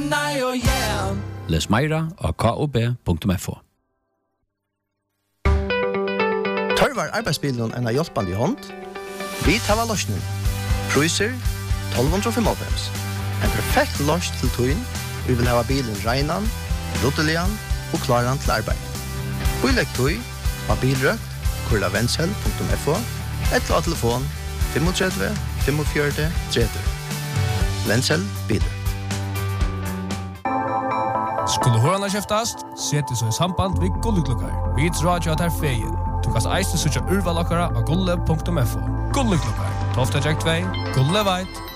Les meira av kob.fo. Tørvar arbeidsbilen en hjelpende hånd? Vi tar løsning. Priser 1295. En perfekt løs til tøyen. Vi vil ha bilen regnan, ruttelian og klaran til arbeid. Bilegg tøy av bilrøk, kurlavensel.fo, eller av telefon 35 45 30. Vensel biler. Skulle hörarna käftast, sätt så i samband vid Gulleklockar. Vi drar ju att här fejen. Du kan eisne söka urvalakara av gulle.fo. Gulleklockar. Tofta Jack 2, Gulle White,